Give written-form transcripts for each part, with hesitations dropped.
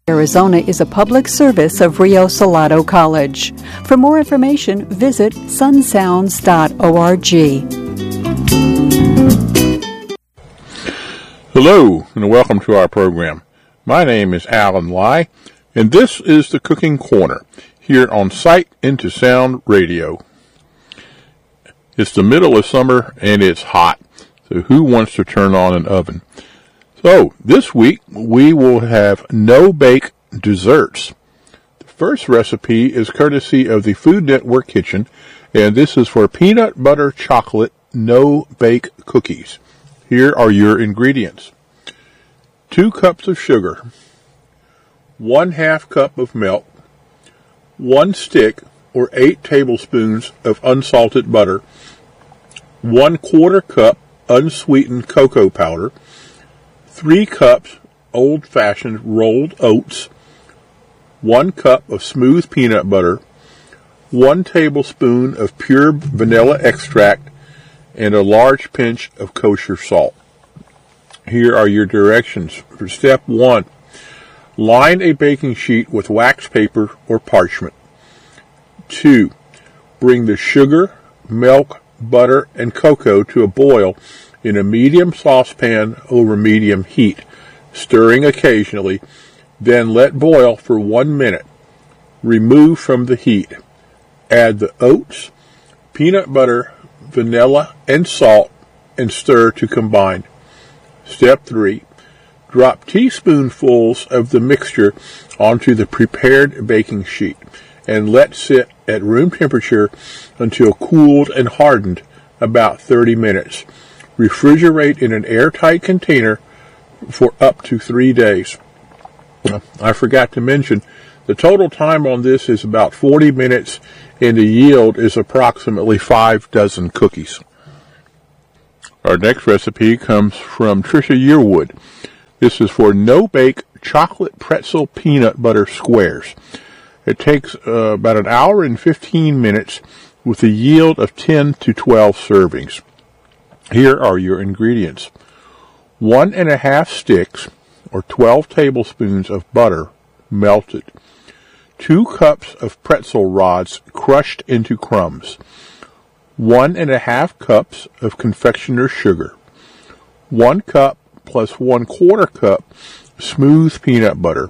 Arizona is a public service of Rio Salado College. For more information, visit sunsounds.org. Hello, and welcome to our program. My name is Alan Lai, and this is the Cooking Corner here on Sight into Sound Radio. It's the middle of summer, and it's hot, so who wants to turn on an oven? So, this week, we will have no-bake desserts. The first recipe is courtesy of the Food Network Kitchen, and this is for peanut butter chocolate no-bake cookies. Here are your ingredients. 2 cups of sugar, 1/2 cup of milk, 1 stick or 8 tablespoons of unsalted butter, 1/4 cup unsweetened cocoa powder, 3 cups old-fashioned rolled oats, 1 cup of smooth peanut butter, 1 tablespoon of pure vanilla extract, and a large pinch of kosher salt. Here are your directions. For step 1, line a baking sheet with wax paper or parchment. 2, bring the sugar, milk, butter, and cocoa to a boil in a medium saucepan over medium heat, stirring occasionally, then let boil for 1 minute. Remove from the heat. Add the oats, peanut butter, vanilla, and salt, and stir to combine. Step 3. Drop teaspoonfuls of the mixture onto the prepared baking sheet and let sit at room temperature until cooled and hardened, about 30 minutes. Refrigerate in an airtight container for up to 3 days. I forgot to mention, the total time on this is about 40 minutes, and the yield is approximately 5 dozen cookies. Our next recipe comes from Tricia Yearwood. This is for no-bake chocolate pretzel peanut butter squares. It takes about an hour and 15 minutes with a yield of 10 to 12 servings. Here are your ingredients. 1½ sticks or 12 tablespoons of butter melted. 2 cups of pretzel rods crushed into crumbs. 1½ cups of confectioner's sugar. 1 cup plus 1/4 cup smooth peanut butter.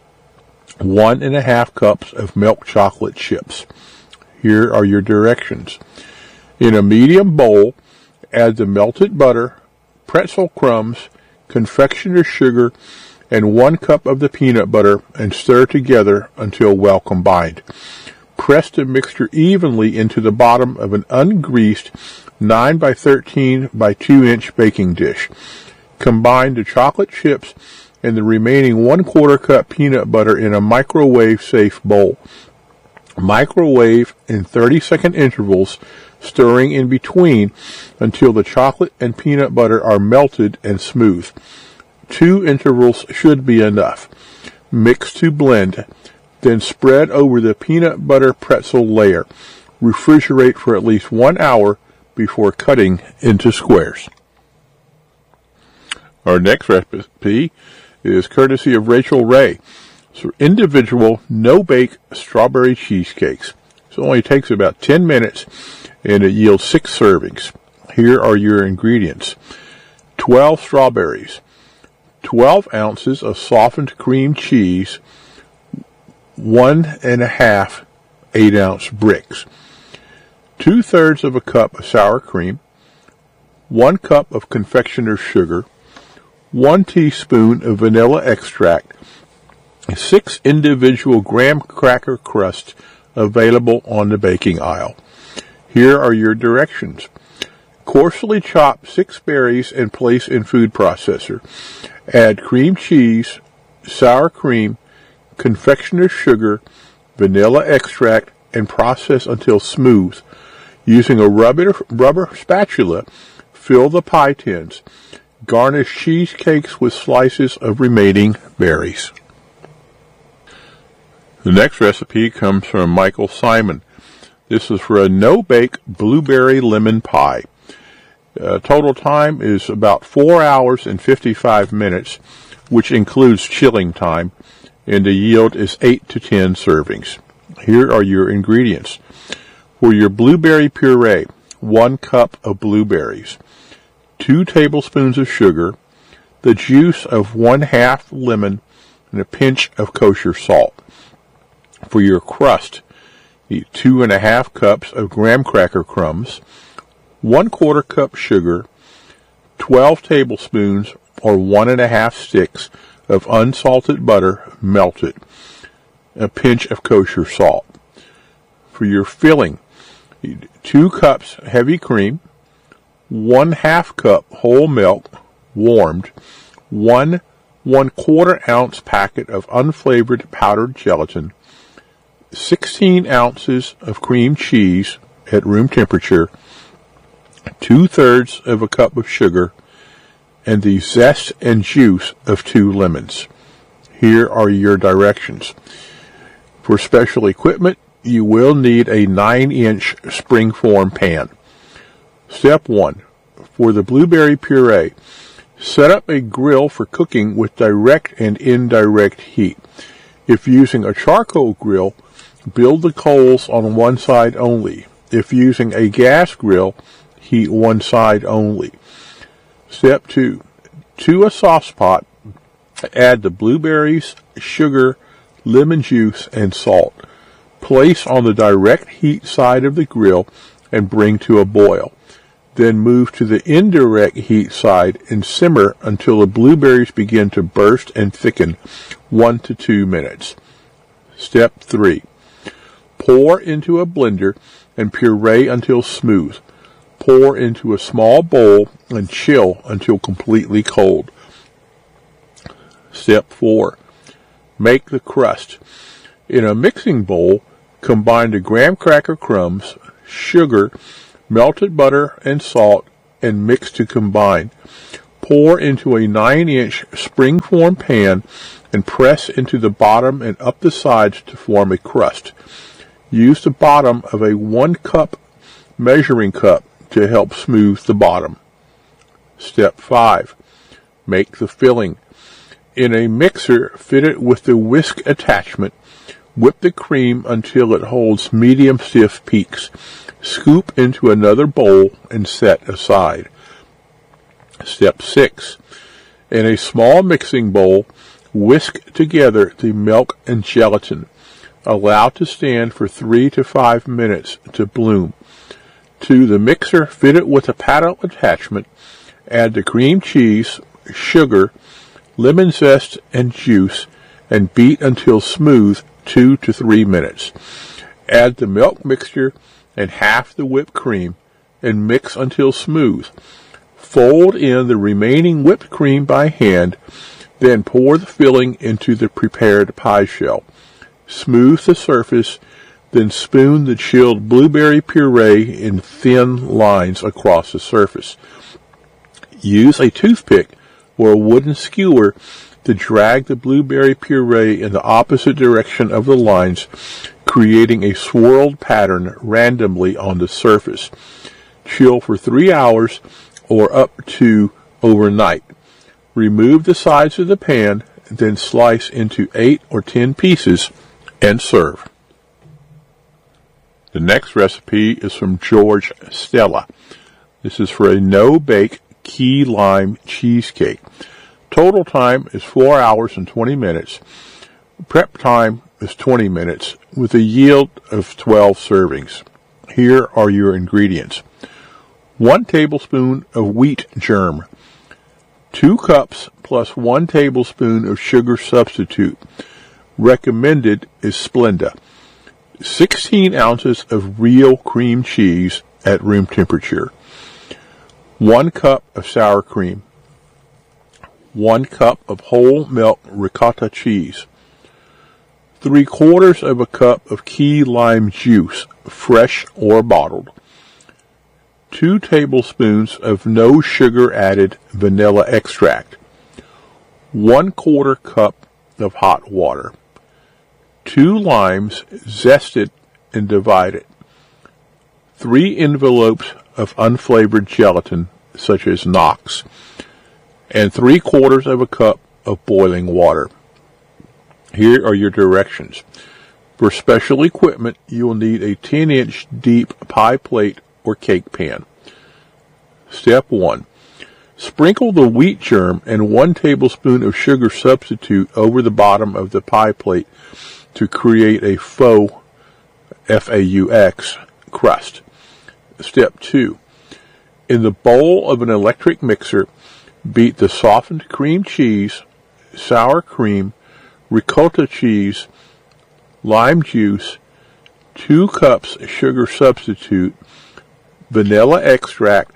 1½ cups of milk chocolate chips. Here are your directions. In a medium bowl, add the melted butter, pretzel crumbs, confectioner's sugar, and 1 cup of the peanut butter and stir together until well combined. Press the mixture evenly into the bottom of an ungreased 9 by 13 by 2 inch baking dish. Combine the chocolate chips and the remaining 1/4 cup peanut butter in a microwave-safe bowl. Microwave in 30-second intervals, stirring in between until the chocolate and peanut butter are melted and smooth. 2 intervals should be enough. Mix to blend, then spread over the peanut butter pretzel layer. Refrigerate for at least 1 hour before cutting into squares. Our next recipe is courtesy of Rachel Ray. So individual no-bake strawberry cheesecakes. So it only takes about 10 minutes, and it yields 6 servings. Here are your ingredients. 12 strawberries, 12 ounces of softened cream cheese, 1½ 8-ounce bricks, 2/3 of a cup of sour cream, 1 cup of confectioner's sugar, 1 teaspoon of vanilla extract, 6 individual graham cracker crusts available on the baking aisle. Here are your directions. Coarsely chop 6 berries and place in food processor. Add cream cheese, sour cream, confectioner's sugar, vanilla extract, and process until smooth. Using a rubber spatula, fill the pie tins. Garnish cheesecakes with slices of remaining berries. The next recipe comes from Michael Simon. This is for a no-bake blueberry lemon pie. Total time is about 4 hours and 55 minutes, which includes chilling time. and the yield is 8 to 10 servings. Here are your ingredients. For your blueberry puree, 1 cup of blueberries, 2 tablespoons of sugar, the juice of 1/2 lemon, and a pinch of kosher salt. For your crust, 2½ cups of graham cracker crumbs, 1/4 cup sugar, 12 tablespoons or 1½ sticks of unsalted butter melted, a pinch of kosher salt. For your filling, 2 cups heavy cream, 1/2 cup whole milk, warmed, 1¼ ounce packet of unflavored powdered gelatin, 16 ounces of cream cheese at room temperature, 2/3 of a cup of sugar, and the zest and juice of 2 lemons. Here are your directions. For special equipment, you will need a 9-inch springform pan. Step 1. For the blueberry puree, set up a grill for cooking with direct and indirect heat. If using a charcoal grill, build the coals on one side only. If using a gas grill, heat one side only. Step 2. To a saucepot, add the blueberries, sugar, lemon juice, and salt. Place on the direct heat side of the grill and bring to a boil. Then move to the indirect heat side and simmer until the blueberries begin to burst and thicken, 1 to 2 minutes. Step 3. Pour into a blender and puree until smooth. Pour into a small bowl and chill until completely cold. Step 4. Make the crust. In a mixing bowl, combine the graham cracker crumbs, sugar, melted butter, and salt, and mix to combine. Pour into a 9-inch springform pan and press into the bottom and up the sides to form a crust. Use the bottom of a 1-cup measuring cup to help smooth the bottom. Step 5. Make the filling. In a mixer fitted with the whisk attachment, whip the cream until it holds medium stiff peaks. Scoop into another bowl and set aside. Step 6. In a small mixing bowl, whisk together the milk and gelatin. Allow to stand for 3 to 5 minutes to bloom. To the mixer fitted with a paddle attachment, add the cream cheese, sugar, lemon zest, and juice, and beat until smooth 2 to 3 minutes. Add the milk mixture and half the whipped cream, and mix until smooth. Fold in the remaining whipped cream by hand, then pour the filling into the prepared pie shell. Smooth the surface, then spoon the chilled blueberry puree in thin lines across the surface. Use a toothpick or a wooden skewer to drag the blueberry puree in the opposite direction of the lines, creating a swirled pattern randomly on the surface. Chill for 3 hours or up to overnight. Remove the sides of the pan, then slice into 8 or 10 pieces and serve. The next recipe is from George Stella. This is for a no-bake key lime cheesecake. Total time is 4 hours and 20 minutes. Prep time is 20 minutes with a yield of 12 servings. Here are your ingredients. 1 tablespoon of wheat germ. 2 cups plus 1 tablespoon of sugar substitute. Recommended is Splenda. 16 ounces of real cream cheese at room temperature. 1 cup of sour cream. 1 cup of whole milk ricotta cheese. 3/4 of a cup of key lime juice, fresh or bottled. 2 tablespoons of no sugar added vanilla extract. 1/4 cup of hot water. 2 limes zested and divided. 3 envelopes of unflavored gelatin, such as Knox, and 3/4 of a cup of boiling water. Here are your directions. For special equipment, you will need a 10-inch deep pie plate or cake pan. Step 1. Sprinkle the wheat germ and 1 tablespoon of sugar substitute over the bottom of the pie plate to create a faux, F-A-U-X, crust. Step 2. In the bowl of an electric mixer, beat the softened cream cheese, sour cream, ricotta cheese, lime juice, 2 cups sugar substitute, vanilla extract,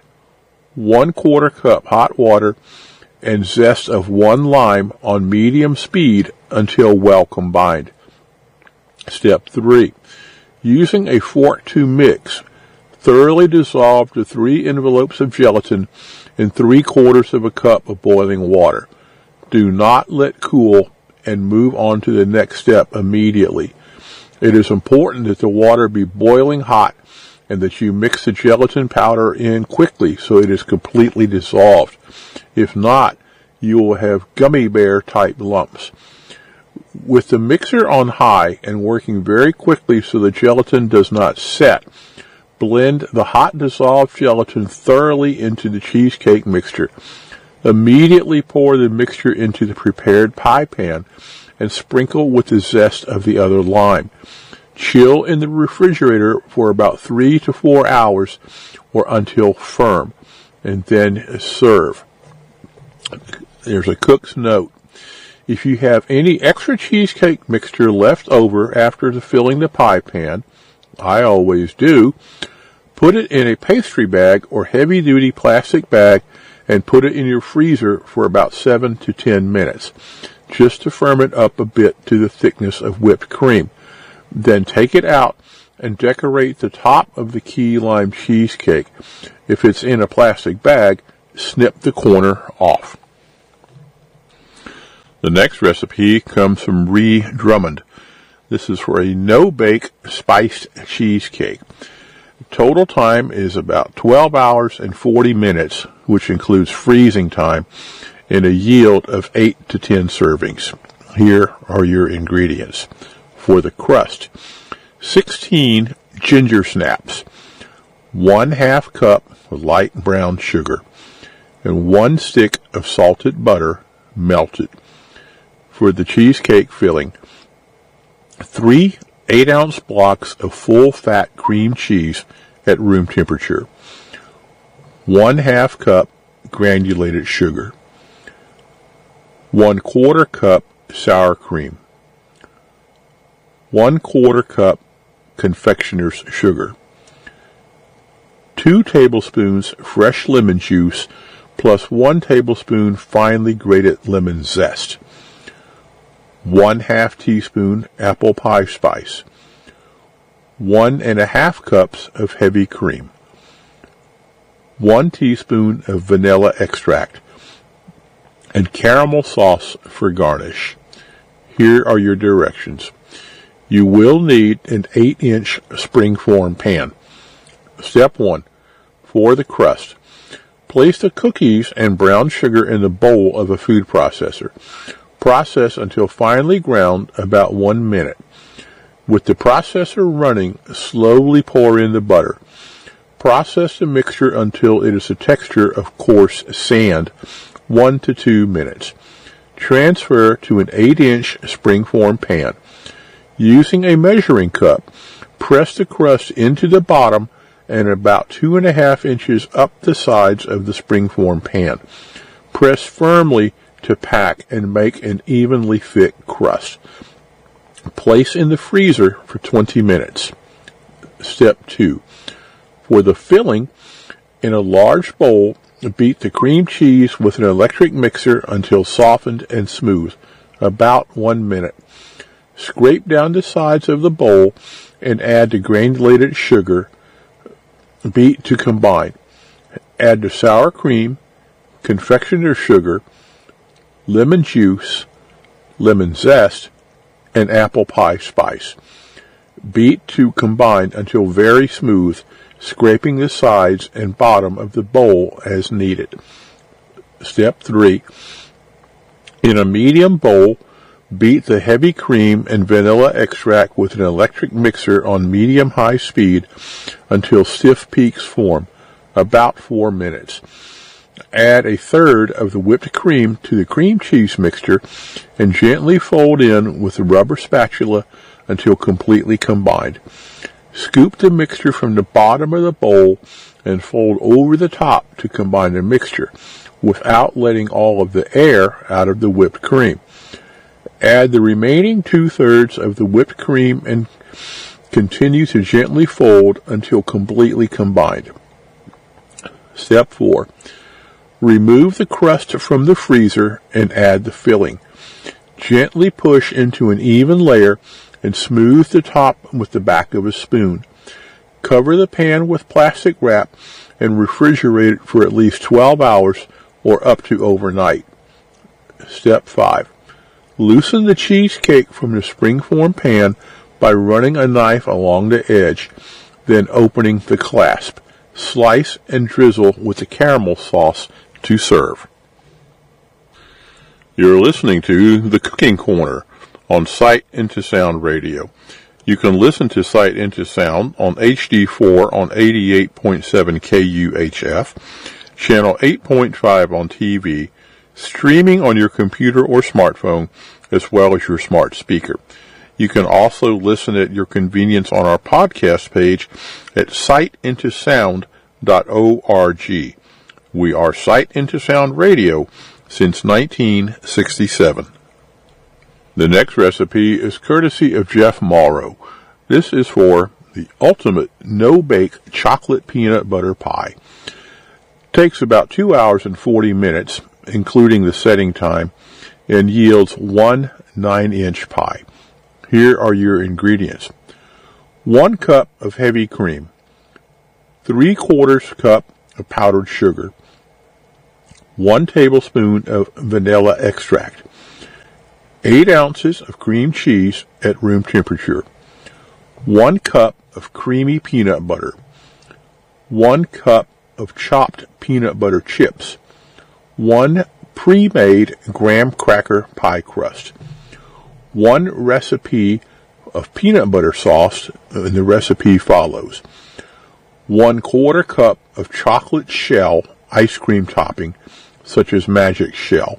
1/4 cup hot water, and zest of 1 lime on medium speed until well combined. Step 3. Using a fork to mix, thoroughly dissolve the 3 envelopes of gelatin in 3/4 of a cup of boiling water. Do not let cool and move on to the next step immediately. It is important that the water be boiling hot and that you mix the gelatin powder in quickly so it is completely dissolved. If not, you will have gummy bear type lumps. With the mixer on high and working very quickly so the gelatin does not set, blend the hot dissolved gelatin thoroughly into the cheesecake mixture. Immediately pour the mixture into the prepared pie pan and sprinkle with the zest of the other lime. Chill in the refrigerator for about 3 to 4 hours or until firm, and then serve. There's a cook's note. If you have any extra cheesecake mixture left over after filling the pie pan, I always do, put it in a pastry bag or heavy-duty plastic bag and put it in your freezer for about 7 to 10 minutes, just to firm it up a bit to the thickness of whipped cream. Then take it out and decorate the top of the key lime cheesecake. If it's in a plastic bag, snip the corner off. The next recipe comes from Ree Drummond. This is for a no-bake spiced cheesecake. Total time is about 12 hours and 40 minutes, which includes freezing time, and a yield of 8 to 10 servings. Here are your ingredients. For the crust, 16 ginger snaps, 1/2 cup of light brown sugar, and 1 stick of salted butter melted. For the cheesecake filling, 3 8-ounce blocks of full-fat cream cheese at room temperature, 1/2 cup granulated sugar, 1/4 cup sour cream, 1/4 cup confectioner's sugar, 2 tablespoons fresh lemon juice plus 1 tablespoon finely grated lemon zest, 1/2 teaspoon apple pie spice, 1½ cups of heavy cream, 1 teaspoon of vanilla extract, and caramel sauce for garnish. Here are your directions. You will need an 8-inch springform pan. Step 1. For the crust, place the cookies and brown sugar in the bowl of a food processor. Process until finely ground, about 1 minute. With the processor running, slowly pour in the butter. Process the mixture until it is a texture of coarse sand, 1 to 2 minutes. Transfer to an 8-inch springform pan. Using a measuring cup, press the crust into the bottom and about 2½ inches up the sides of the springform pan. Press firmly to pack and make an evenly thick crust. Place in the freezer for 20 minutes. Step 2. For the filling, in a large bowl, beat the cream cheese with an electric mixer until softened and smooth, about 1 minute. Scrape down the sides of the bowl and add the granulated sugar. Beat to combine. Add the sour cream, confectioner's sugar, lemon juice, lemon zest, and apple pie spice. Beat to combine until very smooth, scraping the sides and bottom of the bowl as needed. Step 3. In a medium bowl, Beat the heavy cream and vanilla extract with an electric mixer on medium-high speed until stiff peaks form, about 4 minutes. Add a third of the whipped cream to the cream cheese mixture and gently fold in with a rubber spatula until completely combined. Scoop the mixture from the bottom of the bowl and fold over the top to combine the mixture without letting all of the air out of the whipped cream. Add the remaining 2/3 of the whipped cream and continue to gently fold until completely combined. Step 4. Remove the crust from the freezer and add the filling. Gently push into an even layer and smooth the top with the back of a spoon. Cover the pan with plastic wrap and refrigerate it for at least 12 hours or up to overnight. Step 5. Loosen the cheesecake from the springform pan by running a knife along the edge, then opening the clasp. Slice and drizzle with the caramel sauce to serve. You're listening to The Cooking Corner on Sight into Sound Radio. You can listen to Sight into Sound on HD4 on 88.7 KUHF, channel 8.5 on TV, streaming on your computer or smartphone, as well as your smart speaker. You can also listen at your convenience on our podcast page at sightintosound.org. We are Sight into Sound Radio since 1967. The next recipe is courtesy of Jeff Morrow. This is for the ultimate no-bake chocolate peanut butter pie. Takes about 2 hours and 40 minutes, including the setting time, and yields one 9-inch pie. Here are your ingredients. 1 cup of heavy cream, 3/4 cup of powdered sugar, 1 tablespoon of vanilla extract, 8 ounces of cream cheese at room temperature, 1 cup of creamy peanut butter, 1 cup of chopped peanut butter chips, 1 pre-made graham cracker pie crust, 1 recipe of peanut butter sauce, and the recipe follows: 1/4 cup of chocolate shell ice cream topping, such as Magic Shell,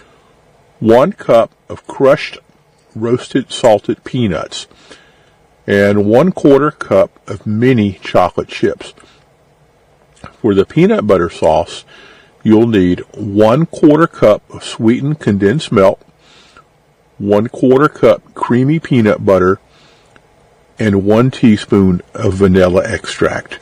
1 cup of crushed roasted salted peanuts, and 1/4 cup of mini chocolate chips. For the peanut butter sauce, you'll need 1/4 cup of sweetened condensed milk, 1/4 cup creamy peanut butter, and 1 teaspoon of vanilla extract.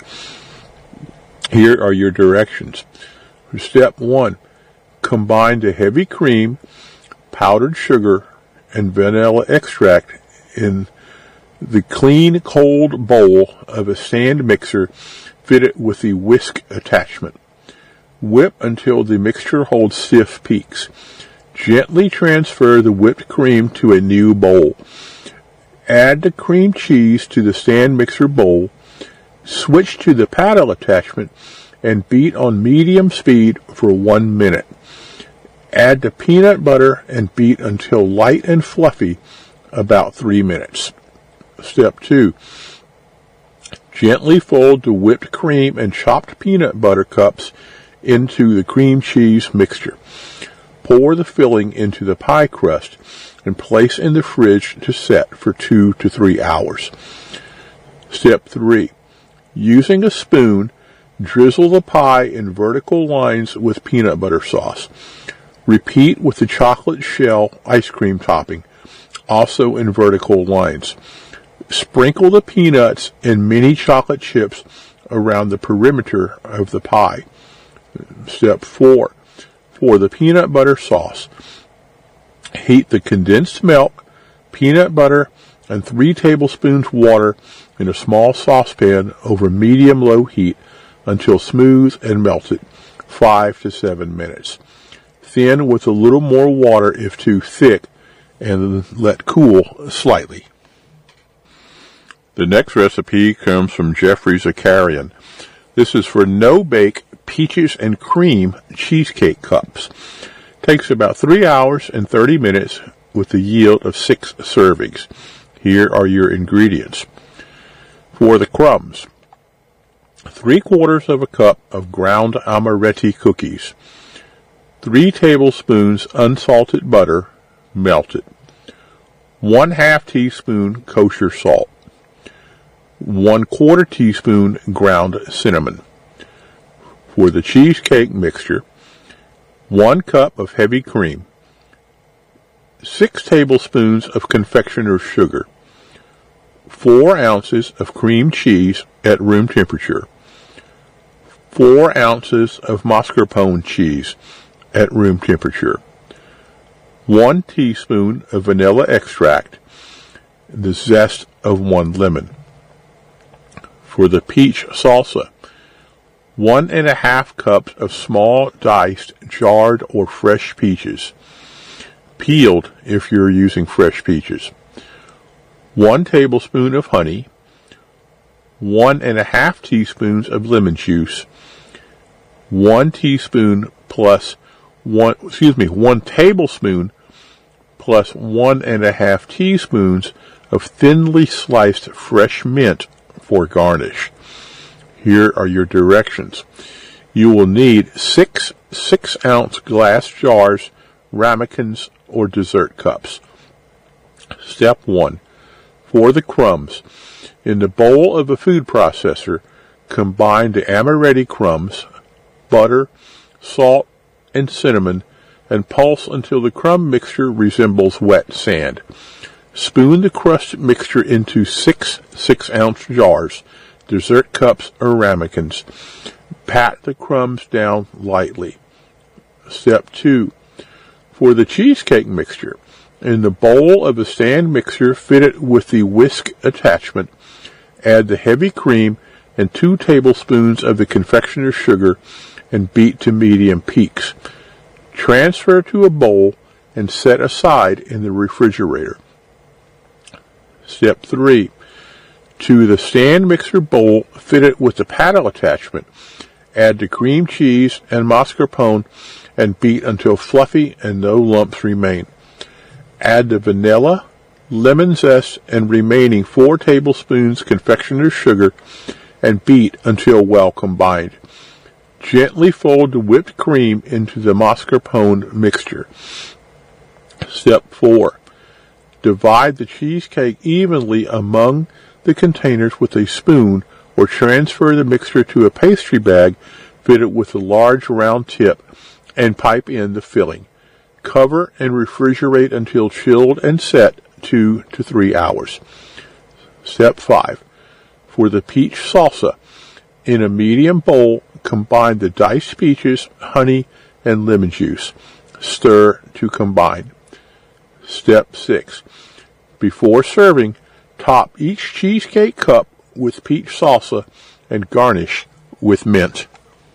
Here are your directions. For step 1, combine the heavy cream, powdered sugar, and vanilla extract in the clean, cold bowl of a stand mixer fitted with the whisk attachment. Whip until the mixture holds stiff peaks. Gently transfer the whipped cream to a new bowl. Add the cream cheese to the stand mixer bowl. Switch to the paddle attachment and beat on medium speed for 1 minute. Add the peanut butter and beat until light and fluffy, about 3 minutes. Step 2. Gently fold the whipped cream and chopped peanut butter cups into the cream cheese mixture. Pour the filling into the pie crust and place in the fridge to set for 2 to 3 hours. Step 3. Using a spoon, drizzle the pie in vertical lines with peanut butter sauce. Repeat with the chocolate shell ice cream topping, also in vertical lines. Sprinkle the peanuts and mini chocolate chips around the perimeter of the pie. Step 4. For the peanut butter sauce, heat the condensed milk, peanut butter, and 3 tablespoons water in a small saucepan over medium-low heat until smooth and melted, 5 to 7 minutes. Thin with a little more water if too thick, and let cool slightly. The next recipe comes from Jeffrey Zakarian. This is for no-bake peaches and cream cheesecake cups. Takes about 3 hours and 30 minutes with a yield of 6 servings. Here are your ingredients. For the crumbs, 3/4 of a cup of ground amaretti cookies, 3 tablespoons unsalted butter, melted, 1/2 teaspoon kosher salt, 1/4 teaspoon ground cinnamon. For the cheesecake mixture, 1 cup of heavy cream, 6 tablespoons of confectioner's sugar, 4 ounces of cream cheese at room temperature, 4 ounces of mascarpone cheese at room temperature, 1 teaspoon of vanilla extract, the zest of 1 lemon. For the peach salsa, 1½ cups of small diced, jarred, or fresh peaches, peeled if you're using fresh peaches, 1 tablespoon of honey, 1½ teaspoons of lemon juice, 1 tablespoon plus 1½ teaspoons of thinly sliced fresh mint for garnish. Here are your directions. You will need 6 6-ounce glass jars, ramekins, or dessert cups. Step 1. For the crumbs, in the bowl of a food processor, combine the amaretti crumbs, butter, salt, and cinnamon, and pulse until the crumb mixture resembles wet sand. Spoon the crust mixture into 6 6-ounce jars, dessert cups or ramekins. Pat the crumbs down lightly. Step 2. For the cheesecake mixture, in the bowl of a stand mixer fitted with the whisk attachment, add the heavy cream and 2 tablespoons of the confectioner's sugar and beat to medium peaks. Transfer to a bowl and set aside in the refrigerator. Step 3. To the stand mixer bowl fitted with the paddle attachment, add the cream cheese and mascarpone and beat until fluffy and no lumps remain. Add the vanilla, lemon zest, and remaining 4 tablespoons confectioner's sugar and beat until well combined. Gently fold the whipped cream into the mascarpone mixture. Step 4. Divide the cheesecake evenly among the containers with a spoon or transfer the mixture to a pastry bag fitted with a large round tip and pipe in the filling. Cover and refrigerate until chilled and set 2 to 3 hours. Step 5. For the peach salsa, in a medium bowl, combine the diced peaches, honey, and lemon juice. Stir to combine. Step 6. Before serving, top each cheesecake cup with peach salsa and garnish with mint.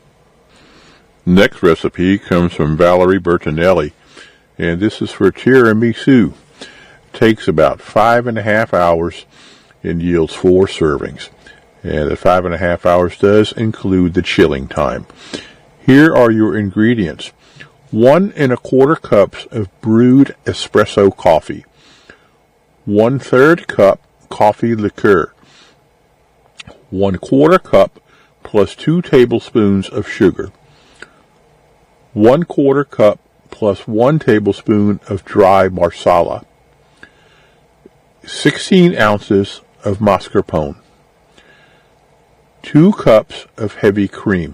Next recipe comes from Valerie Bertinelli, and this is for tiramisu. Takes about 5½ hours and yields 4 servings. And the 5½ hours does include the chilling time. Here are your ingredients. 1 1/4 cups of brewed espresso coffee, 1/3 cup coffee liqueur, 1/4 cup plus 2 tablespoons of sugar, 1/4 cup plus 1 tablespoon of dry marsala, 16 ounces of mascarpone, 2 cups of heavy cream,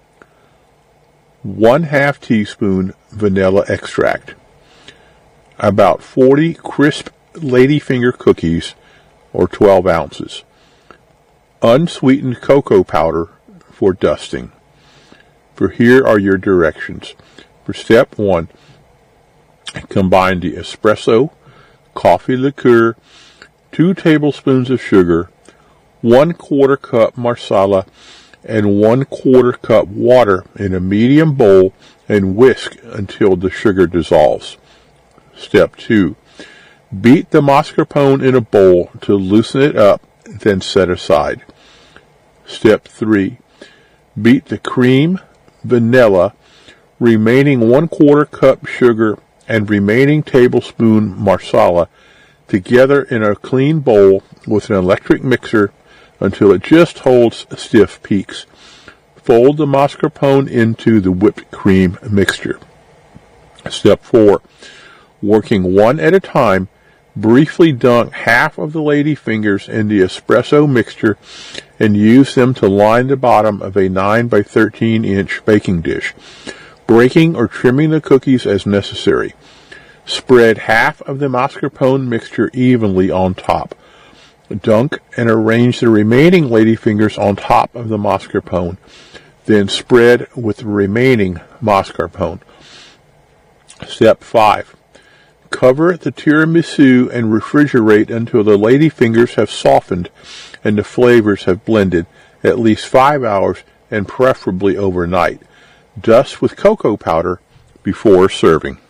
1/2 teaspoon vanilla extract, about 40 crisp ladyfinger cookies or 12 ounces, unsweetened cocoa powder for dusting. For here are your directions. For step 1, combine the espresso, coffee liqueur, 2 tablespoons of sugar, 1/4 cup marsala, and 1/4 cup water in a medium bowl and whisk until the sugar dissolves. Step 2. Beat the mascarpone in a bowl to loosen it up, then set aside. Step 3. Beat the cream, vanilla, remaining 1/4 cup sugar, and remaining tablespoon marsala together in a clean bowl with an electric mixer until it just holds stiff peaks. Fold the mascarpone into the whipped cream mixture. Step 4. Working one at a time, briefly dunk half of the ladyfingers in the espresso mixture and use them to line the bottom of a 9 by 13 inch baking dish, breaking or trimming the cookies as necessary. Spread half of the mascarpone mixture evenly on top. Dunk and arrange the remaining ladyfingers on top of the mascarpone. Then spread with the remaining mascarpone. Step 5. Cover the tiramisu and refrigerate until the ladyfingers have softened and the flavors have blended, at least 5 hours and preferably overnight. Dust with cocoa powder before serving.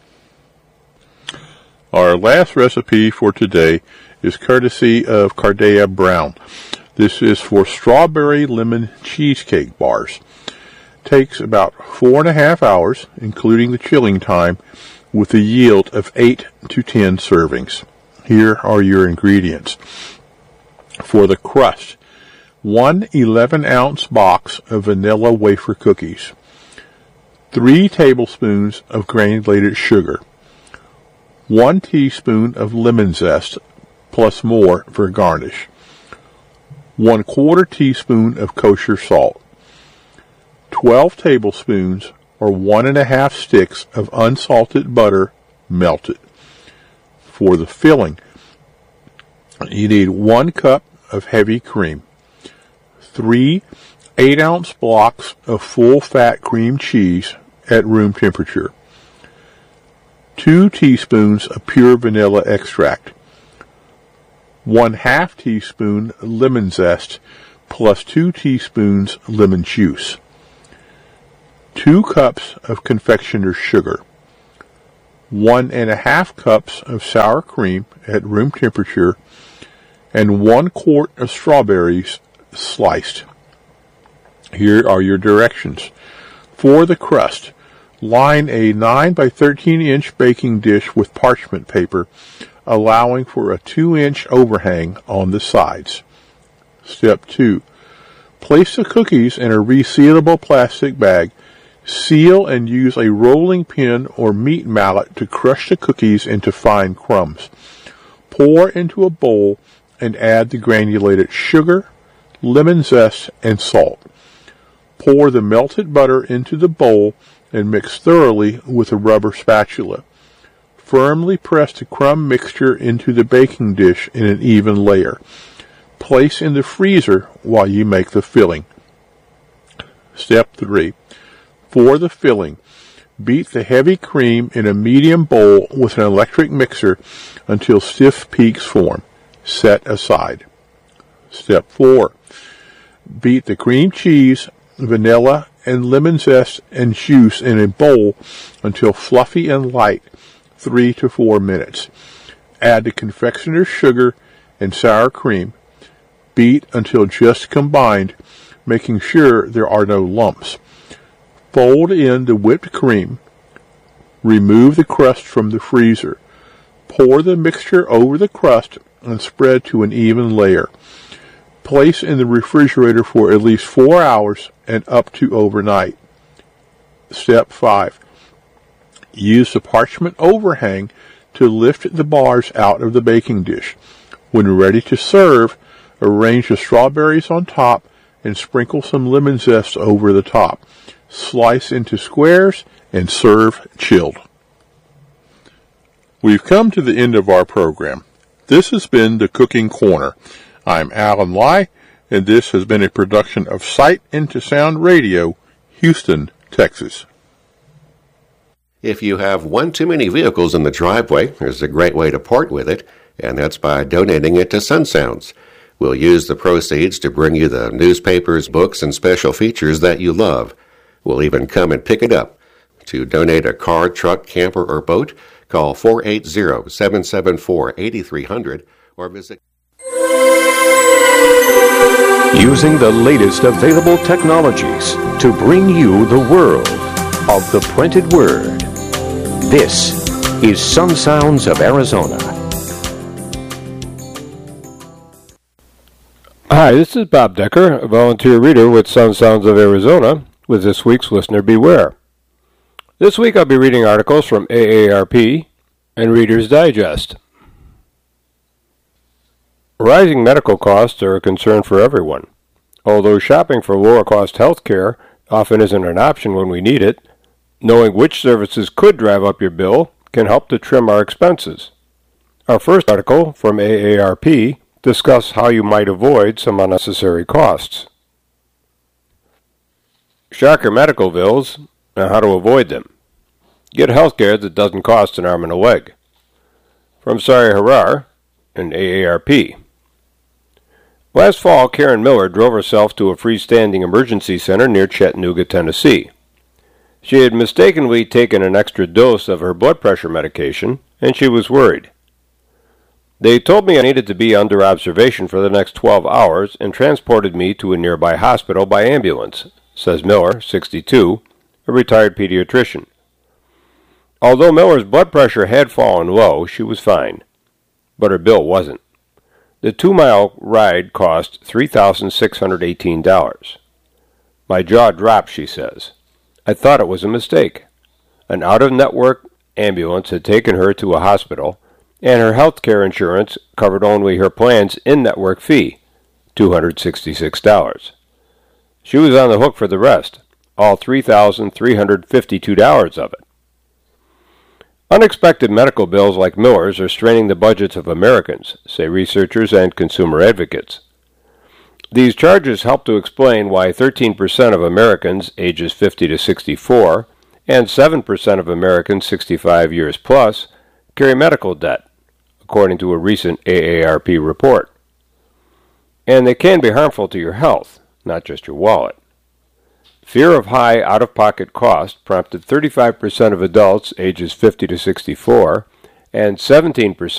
Our last recipe for today is courtesy of Cardea Brown. This is for strawberry lemon cheesecake bars. Takes about 4.5 hours, including the chilling time, with a yield of 8 to 10 servings. Here are your ingredients. For the crust, 1 11-ounce box of vanilla wafer cookies, 3 tablespoons of granulated sugar, 1 teaspoon of lemon zest, plus more for garnish, 1/4 teaspoon of kosher salt, 12 tablespoons or 1.5 sticks of unsalted butter melted. For the filling, you need 1 cup of heavy cream, 3 8-ounce blocks of full-fat cream cheese at room temperature, 2 teaspoons of pure vanilla extract, 1/2 teaspoon lemon zest, plus 2 teaspoons lemon juice, 2 cups of confectioner's sugar, 1.5 cups of sour cream at room temperature, and 1 quart of strawberries sliced. Here are your directions. For the crust, line a 9 by 13 inch baking dish with parchment paper, allowing for a 2-inch overhang on the sides. Step 2. Place the cookies in a resealable plastic bag. Seal and use a rolling pin or meat mallet to crush the cookies into fine crumbs. Pour into a bowl and add the granulated sugar, lemon zest, and salt. Pour the melted butter into the bowl and mix thoroughly with a rubber spatula. Firmly press the crumb mixture into the baking dish in an even layer. Place in the freezer while you make the filling. Step 3. For the filling, beat the heavy cream in a medium bowl with an electric mixer until stiff peaks form. Set aside. Step 4. Beat the cream cheese, vanilla, and lemon zest and juice in a bowl until fluffy and light, 3 to 4 minutes. Add the confectioner's sugar and sour cream. Beat until just combined, making sure there are no lumps. Fold in the whipped cream. Remove the crust from the freezer. Pour the mixture over the crust and spread to an even layer. Place in the refrigerator for at least 4 hours and up to overnight. Step 5. Use the parchment overhang to lift the bars out of the baking dish. When ready to serve, arrange the strawberries on top and sprinkle some lemon zest over the top. Slice into squares and serve chilled. We've come to the end of our program. This has been the Cooking Corner. I'm Alan Lai, and this has been a production of Sight into Sound Radio, Houston, Texas. If you have one too many vehicles in the driveway, there's a great way to part with it, and that's by donating it to Sun Sounds. We'll use the proceeds to bring you the newspapers, books, and special features that you love. We'll even come and pick it up. To donate a car, truck, camper, or boat, call 480-774-8300 or visit. Using the latest available technologies to bring you the world of the printed word. This is Sun Sounds of Arizona. Hi, this is Bob Decker, a volunteer reader with Sun Sounds of Arizona, with this week's Listener Beware. This week I'll be reading articles from AARP and Reader's Digest. Rising medical costs are a concern for everyone. Although shopping for lower-cost health care often isn't an option when we need it, knowing which services could drive up your bill can help to trim our expenses. Our first article from AARP discusses how you might avoid some unnecessary costs. Shocker medical bills and how to avoid them. Get health care that doesn't cost an arm and a leg. From Sari Harar and AARP. Last fall, Karen Miller drove herself to a freestanding emergency center near Chattanooga, Tennessee. She had mistakenly taken an extra dose of her blood pressure medication, and she was worried. They told me I needed to be under observation for the next 12 hours and transported me to a nearby hospital by ambulance, says Miller, 62, a retired pediatrician. Although Miller's blood pressure had fallen low, she was fine, but her bill wasn't. The 2-mile ride cost $3,618. My jaw dropped, she says. I thought it was a mistake. An out-of-network ambulance had taken her to a hospital, and her health care insurance covered only her plan's in-network fee, $266. She was on the hook for the rest, all $3,352 of it. Unexpected medical bills like Miller's are straining the budgets of Americans, say researchers and consumer advocates. These charges help to explain why 13% of Americans ages 50 to 64 and 7% of Americans 65 years plus carry medical debt, according to a recent AARP report. And they can be harmful to your health, not just your wallet. Fear of high out-of-pocket costs prompted 35% of adults ages 50 to 64 and 17%